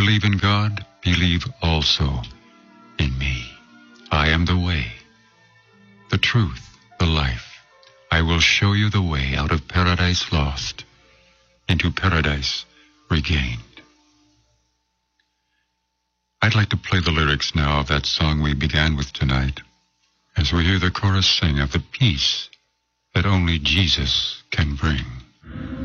believe in God, believe also in me. I am the way, the truth, the life. I will show you the way out of paradise lost into paradise regained. I'd like to play the lyrics now of that song we began with tonight, as we hear the chorus sing of the peace that only Jesus can bring.